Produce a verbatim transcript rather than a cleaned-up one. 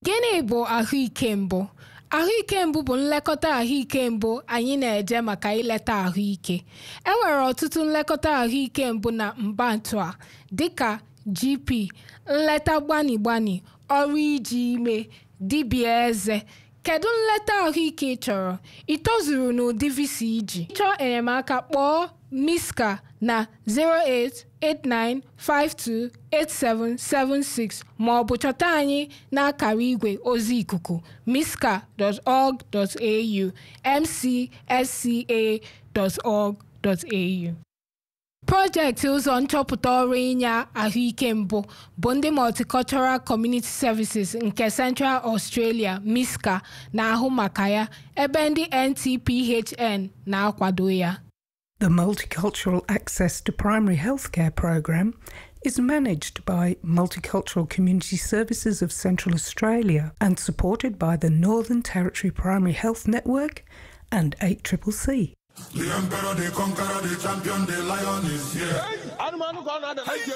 Gịnị bụ ahụike mbụ? Ahụike mbụ bụ nlekọta ahụike mbụ anyị na-eje maka ileta ahụike. E nwere ọtụtụ nlekọta ahụike mbụ na mbantu a, dịka G P, nleta gbani gbani, ọrụ iji ime, dibịa eze. Kedu nleta ahụike ị chọrọ? Ị tozuru n'ụdị visa iji? Chọọ enyemaka, kpọọ Miska na zero eight eight nine five two eight seven seven six ma ọ bụ chọta anyị n'akara igwe ozi ikuku miska dot org dot a u m c s c a dot org dot a u. Projekti ụzọ nchọpụta ọrụ inye ahụike mbụ bụ ndị Multicultural Community Services nke Central Australia Miska na-ahụ maka ya, ebe ndị N T P H N na-akwado ya. The Multicultural Access to Primary Healthcare Programme is managed by Multicultural Community Services of Central Australia and supported by the Northern Territory Primary Health Network and eight C C C. The emperor, the conqueror, the champion, the lion is here.